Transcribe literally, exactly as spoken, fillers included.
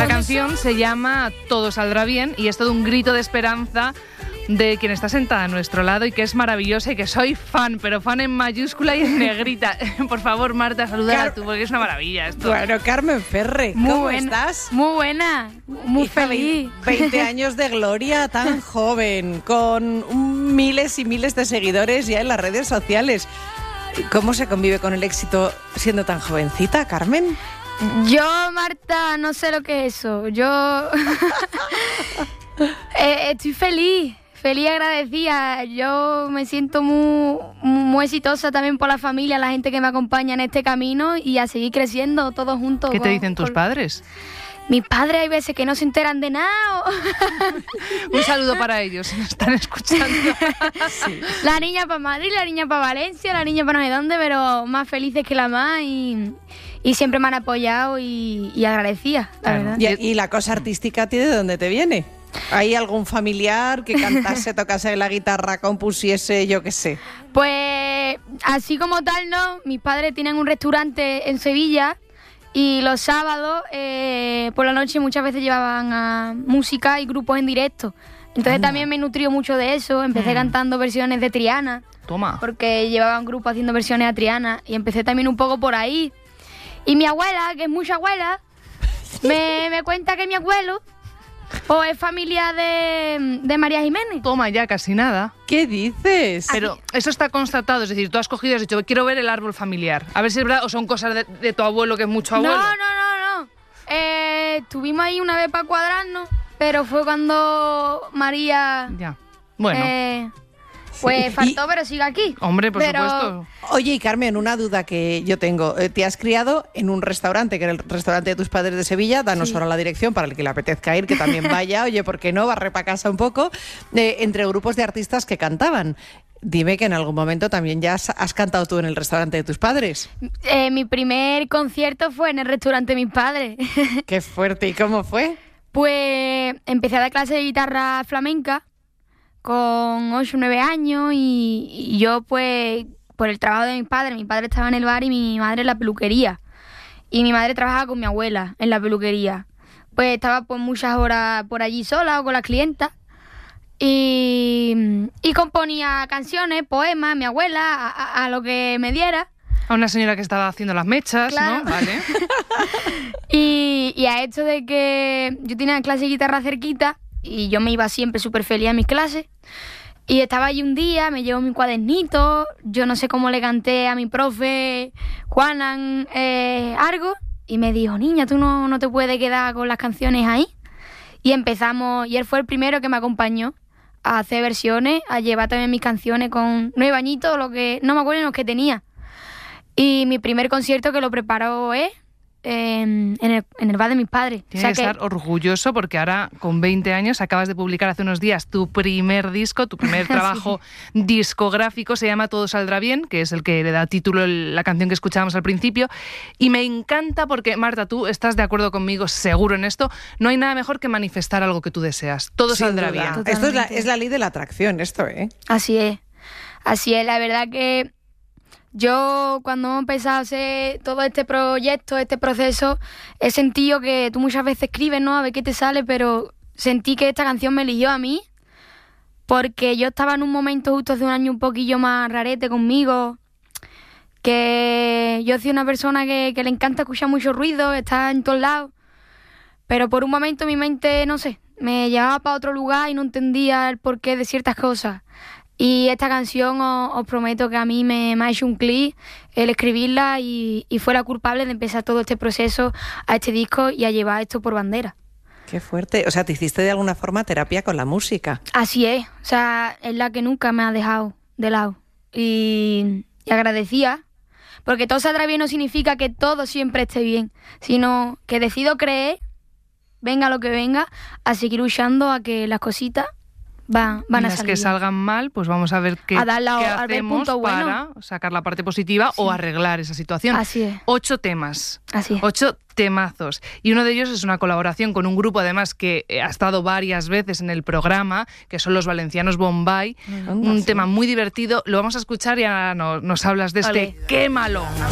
Esta canción se llama Todo saldrá bien y es todo un grito de esperanza de quien está sentada a nuestro lado y que es maravillosa y que soy fan, pero fan en mayúscula y en negrita. Por favor, Marta, salúdala Car- tú, porque es una maravilla esto. Bueno, Carmen Ferre, Muy ¿cómo buena, estás? Muy buena, muy Hija, feliz. veinte años de gloria, tan joven, con un miles y miles de seguidores ya en las redes sociales. ¿Cómo se convive con el éxito siendo tan jovencita, Carmen? Yo, Marta, no sé lo que es eso. Yo eh, estoy feliz, feliz y agradecida. Yo me siento muy, muy exitosa también por la familia, la gente que me acompaña en este camino y a seguir creciendo todos juntos. ¿Qué te con- dicen tus con- padres? Mis padres hay veces que no se enteran de nada. Un saludo para ellos, si nos están escuchando. Sí. La niña para Madrid, la niña para Valencia, la niña para no sé dónde, pero más felices que la más y, y siempre me han apoyado y, y agradecida, la Claro. verdad. ¿Y, y la cosa artística a ti de dónde te viene? ¿Hay algún familiar que cantase, tocase la guitarra, compusiese, yo qué sé? Pues así como tal, no. Mis padres tienen un restaurante en Sevilla y los sábados eh, por la noche muchas veces llevaban a música y grupos en directo. Entonces Anda. también me nutrió mucho de eso. Empecé Mm. cantando versiones de Triana, Toma. porque llevaban grupos haciendo versiones a Triana y empecé también un poco por ahí. Y mi abuela, que es mucha abuela, me, me cuenta que mi abuelo pues, es familia de, de María Jiménez. Toma ya, casi nada. ¿Qué dices? Pero eso está constatado, es decir, tú has cogido y has dicho, quiero ver el árbol familiar. A ver si es verdad o son cosas de, de tu abuelo, que es mucho abuelo. No, no, no, no. Eh, estuvimos ahí una vez para cuadrarnos, pero fue cuando María... Ya. Bueno, eh, pues Sí. faltó, pero sigue aquí. hombre, por pero- supuesto. Oye, y Carmen, una duda que yo tengo. Eh, Te has criado en un restaurante, que era el restaurante de tus padres de Sevilla. Danos Sí. ahora la dirección para el que le apetezca ir, que también vaya. Oye, ¿por qué no? Barre para casa un poco. Eh, entre grupos de artistas que cantaban. Dime que en algún momento también ya has, has cantado tú en el restaurante de tus padres. Eh, mi primer concierto fue en el restaurante de mis padres. Qué fuerte. ¿Y cómo fue? Pues empecé a dar clase de guitarra flamenca con ocho o nueve años y, y yo pues por el trabajo de mis padres, mi padre estaba en el bar y mi madre en la peluquería y mi madre trabajaba con mi abuela en la peluquería. Pues estaba pues muchas horas por allí sola o con las clientas y, y componía canciones, poemas, mi abuela, a, a- a lo que me diera. A una señora que estaba haciendo las mechas, Claro. ¿no? Vale. Y, y a esto de que yo tenía clase de guitarra cerquita y yo me iba siempre súper feliz a mis clases. Y estaba allí un día, me llevo mi cuadernito, yo no sé cómo le canté a mi profe Juanan eh, algo y me dijo, niña, tú no, no te puedes quedar con las canciones ahí. Y empezamos, y él fue el primero que me acompañó a hacer versiones, a llevar también mis canciones con nueve añitos, lo que no me acuerdo ni los que tenía. Y mi primer concierto que lo preparó es eh, en, el, en el bar de mis padres. Tienes O sea que estar orgulloso porque ahora, con veinte años, acabas de publicar hace unos días tu primer disco, tu primer trabajo discográfico, se llama Todo saldrá bien, que es el que le da título a la canción que escuchábamos al principio. Y me encanta porque, Marta, tú estás de acuerdo conmigo, seguro en esto, no hay nada mejor que manifestar algo que tú deseas. Todo Sin saldrá duda. bien. Totalmente. Esto es la, es la ley de la atracción, esto, ¿eh? Así es, así es. La verdad que yo cuando hemos empezado a hacer todo este proyecto, este proceso, he sentido que tú muchas veces escribes, ¿no? A ver qué te sale, pero sentí que esta canción me eligió a mí porque yo estaba en un momento justo hace un año un poquillo más rarete conmigo, que yo soy una persona que, que le encanta escuchar mucho ruido, está en todos lados, pero por un momento mi mente, no sé, me llevaba para otro lugar y no entendía el porqué de ciertas cosas. Y esta canción os, os prometo que a mí me, me ha hecho un clic el escribirla y, y fue la culpable de empezar todo este proceso a este disco y a llevar esto por bandera. Qué fuerte. O sea, te hiciste de alguna forma terapia con la música. Así es, o sea, es la que nunca me ha dejado de lado. Y, y agradecía, porque todo saldrá bien no significa que todo siempre esté bien, sino que decido creer, venga lo que venga, a seguir luchando a que las cositas van, van Y a las salir que bien. salgan mal, pues vamos a ver qué, A dar la- qué a ver el hacemos punto bueno. para sacar la parte positiva o arreglar esa situación. Así es, Ocho temas. así es. Ocho temazos. Y uno de ellos es una colaboración con un grupo, además, que ha estado varias veces en el programa, que son los valencianos Bombay. Anda, Un sí. tema muy divertido. Lo vamos a escuchar y ahora no- nos hablas de este Vale. Qué malo.